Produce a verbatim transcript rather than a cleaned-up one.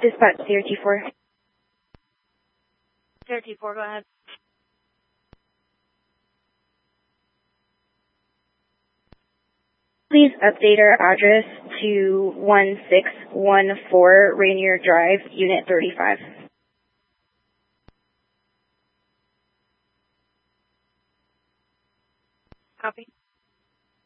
Dispatch zero T four. zero T four, go ahead. Please update our address to one six one four Rainier Drive, Unit thirty-five. Copy.